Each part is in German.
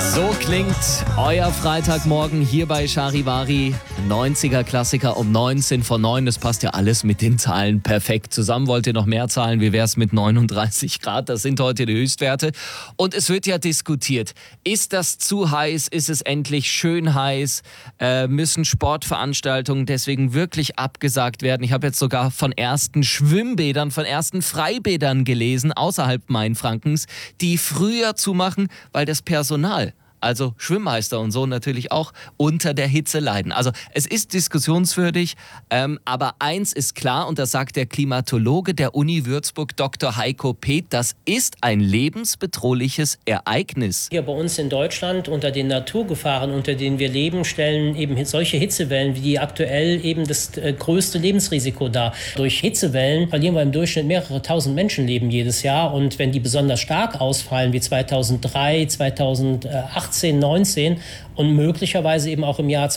So klingt euer Freitagmorgen hier bei Charivari. 90er Klassiker um 19 vor 9. Das passt ja alles mit den Zahlen perfekt zusammen. Wollt ihr noch mehr Zahlen? Wie wär's mit 39 Grad? Das sind heute die Höchstwerte. Und es wird ja diskutiert. Ist das zu heiß? Ist es endlich schön heiß? Müssen Sportveranstaltungen deswegen wirklich abgesagt werden? Ich habe jetzt sogar von ersten Schwimmbädern, von ersten Freibädern gelesen, außerhalb Mainfrankens, die früher zumachen, weil das Personal, also Schwimmmeister und so, natürlich auch unter der Hitze leiden. Also es ist diskussionswürdig, aber eins ist klar, und das sagt der Klimatologe der Uni Würzburg, Dr. Heiko Peeth, das ist ein lebensbedrohliches Ereignis. Hier bei uns in Deutschland unter den Naturgefahren, unter denen wir leben, stellen eben solche Hitzewellen wie die aktuell eben das größte Lebensrisiko dar. Durch Hitzewellen verlieren wir im Durchschnitt mehrere tausend Menschenleben jedes Jahr, und wenn die besonders stark ausfallen, wie 2003, 2018, 19 und möglicherweise eben auch im Jahr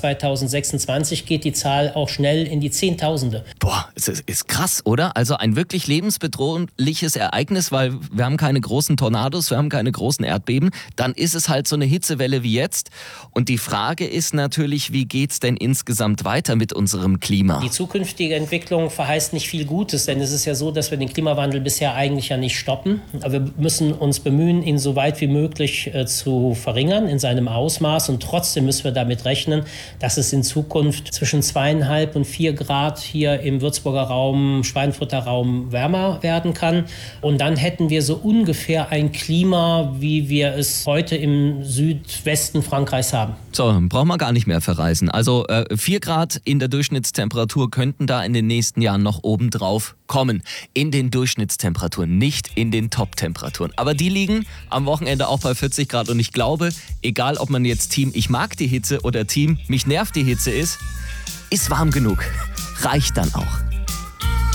2026, geht die Zahl auch schnell in die Zehntausende. Boah, es ist krass, oder? Also ein wirklich lebensbedrohliches Ereignis, weil wir haben keine großen Tornados, wir haben keine großen Erdbeben. Dann ist es halt so eine Hitzewelle wie jetzt. Und die Frage ist natürlich, wie geht's denn insgesamt weiter mit unserem Klima? Die zukünftige Entwicklung verheißt nicht viel Gutes, denn es ist ja so, dass wir den Klimawandel bisher eigentlich ja nicht stoppen. Aber wir müssen uns bemühen, ihn so weit wie möglich zu verringern in seinem Ausmaß, und trotzdem müssen wir damit rechnen, dass es in Zukunft zwischen 2,5 und 4 Grad hier im Würzburger Raum, Schweinfurter Raum wärmer werden kann. Und dann hätten wir so ungefähr ein Klima, wie wir es heute im Südwesten Frankreichs haben. So, brauchen wir gar nicht mehr verreisen. Also 4 Grad in der Durchschnittstemperatur könnten da in den nächsten Jahren noch obendrauf kommen. In den Durchschnittstemperaturen, nicht in den Top-Temperaturen. Aber die liegen am Wochenende auch bei 40 Grad. Und ich glaube, egal ob man jetzt Team Ich mag die Hitze oder Team Mich nervt die Hitze ist warm genug. Reicht dann auch.